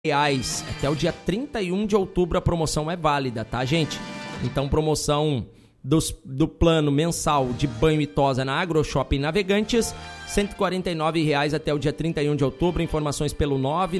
reais. Até o dia 31 de outubro a promoção é válida, tá, gente? Então, promoção do plano mensal de banho e tosa na AgroShopping Navegantes, R$ 149,00 até o dia 31 de outubro. Informações pelo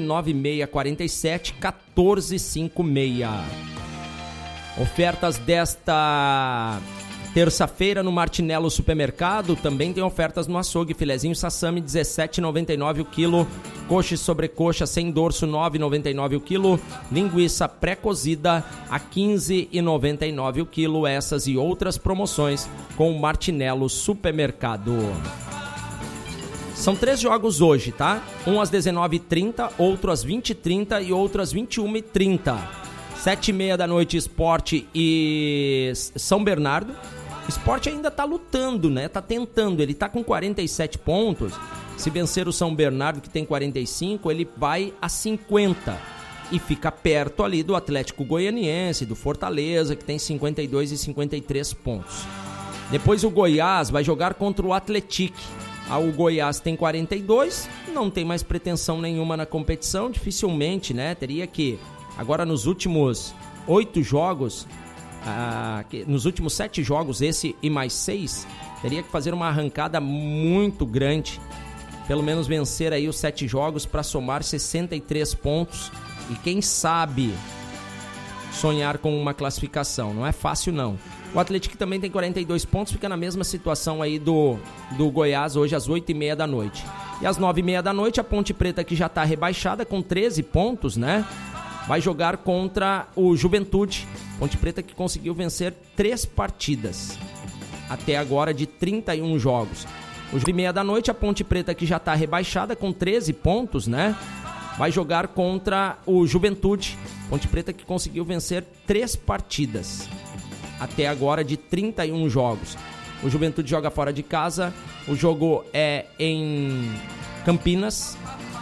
99647-1456. Ofertas desta terça-feira no Martinello Supermercado. Também tem ofertas no açougue. Filezinho Sassami, R$ 17,99 o quilo. Coxa e sobrecoxa sem dorso, R$ 9,99 o quilo. Linguiça pré-cozida a R$ 15,99 o quilo. Essas e outras promoções com o Martinello Supermercado. São 3 jogos hoje, tá? Um às 19h30, outro às 20h30 e outro às 21h30. 7h30 da noite, Sport e São Bernardo. Sport ainda tá lutando, né? Tá tentando. Ele tá com 47 pontos. Se vencer o São Bernardo, que tem 45, ele vai a 50. E fica perto ali do Atlético Goianiense, do Fortaleza, que tem 52 e 53 pontos. Depois o Goiás vai jogar contra o Atlético. O Goiás tem 42, não tem mais pretensão nenhuma na competição. Dificilmente, né? Teria que... Agora nos últimos 8 jogos, nos últimos 7 jogos, esse e mais 6, teria que fazer uma arrancada muito grande. Pelo menos vencer aí os 7 jogos para somar 63 pontos. E quem sabe sonhar com uma classificação. Não é fácil não. O Atlético também tem 42 pontos, fica na mesma situação aí do Goiás hoje às 8h30 da noite. E às 9h30 da noite a Ponte Preta, que já está rebaixada com 13 pontos, né? Vai jogar contra o Juventude. Ponte Preta que conseguiu vencer 3 partidas até agora de 31 jogos. Hoje, 9h30 da noite, a Ponte Preta que já está rebaixada com 13 pontos, né? Vai jogar contra o Juventude. Ponte Preta que conseguiu vencer 3 partidas até agora de 31 jogos. O Juventude joga fora de casa. O jogo é em Campinas.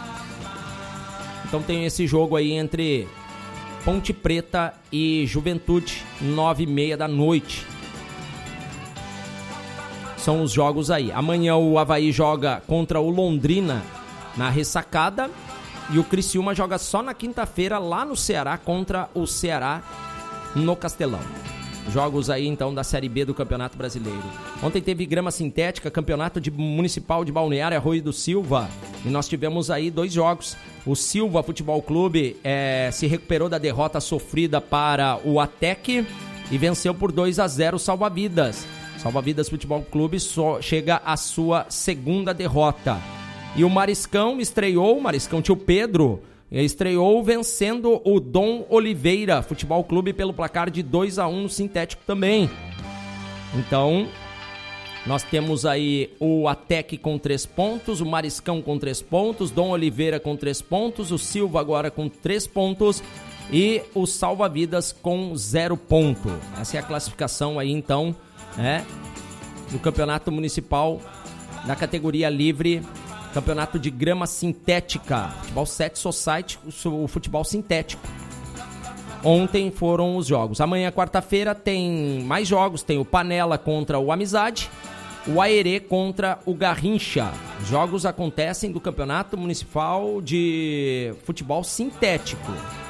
Então tem esse jogo aí entre Ponte Preta e Juventude, 9h30 da noite. São os jogos aí. Amanhã o Avaí joga contra o Londrina na Ressacada. E o Criciúma joga só na quinta-feira lá no Ceará contra o Ceará no Castelão. Jogos aí então da Série B do Campeonato Brasileiro. Ontem teve grama sintética, Campeonato Municipal de Balneário Arroio do Silva. E nós tivemos aí 2 jogos. O Silva Futebol Clube se recuperou da derrota sofrida para o Atec e venceu por 2-0 o Salva-Vidas. Salva-Vidas Futebol Clube chega à sua 2ª derrota. E o Mariscão Mariscão Tio Pedro, estreou vencendo o Dom Oliveira Futebol Clube pelo placar de 2-1 no sintético também. Então, nós temos aí o Atec com 3 pontos, o Mariscão com 3 pontos, Dom Oliveira com 3 pontos, o Silva agora com 3 pontos e o Salva-Vidas com 0 ponto. Essa é a classificação aí então, do Campeonato Municipal da categoria livre. Campeonato de grama sintética, Futebol 7 Society, o futebol sintético. Ontem foram os jogos. Amanhã, quarta-feira, tem mais jogos. Tem o Panela contra o Amizade, o Aerê contra o Garrincha. Os jogos acontecem do Campeonato Municipal de Futebol Sintético.